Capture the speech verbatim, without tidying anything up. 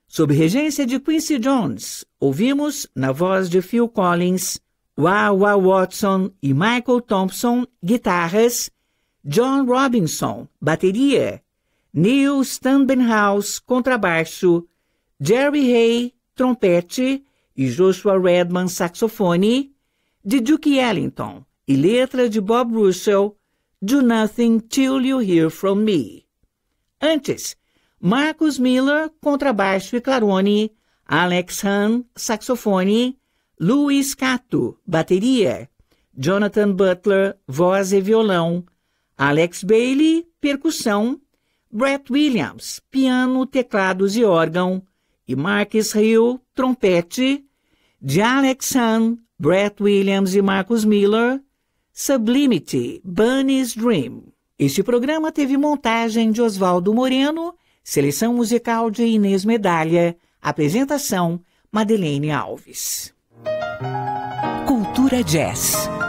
Sob regência de Quincy Jones, ouvimos, na voz de Phil Collins, Wah Wah Watson e Michael Thompson, guitarras, John Robinson, bateria, Neil Stambenhouse, contrabaixo, Jerry Hay, trompete e Joshua Redman, saxofone, de Duke Ellington e letra de Bob Russell, Do Nothing Till You Hear From Me. Antes, Marcus Miller, contrabaixo e clarone, Alex Hahn, saxofone, Louis Cato, bateria, Jonathan Butler, voz e violão, Alex Bailey, percussão, Brett Williams, piano, teclados e órgão, e Marcus Hill, trompete, de Alex Hahn, Brett Williams e Marcus Miller, Sublimity, Bunny's Dream. Este programa teve montagem de Oswaldo Moreno, seleção musical de Inês Medalha, apresentação Madeleine Alves. Cultura Jazz.